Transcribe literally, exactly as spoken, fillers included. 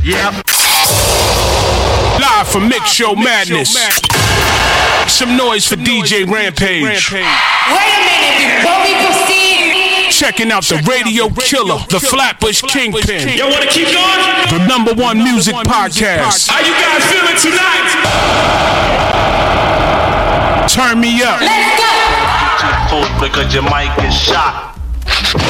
Yep. Live from Mix Show Madness. Some noise for D J Rampage. Wait a minute, before we proceed. Checking out the Radio Killer, the Flatbush Kingpin. Y'all wanna keep going? The number one music podcast. How you guys feeling tonight? Turn me up. Let's go. Too full because your mic is shot.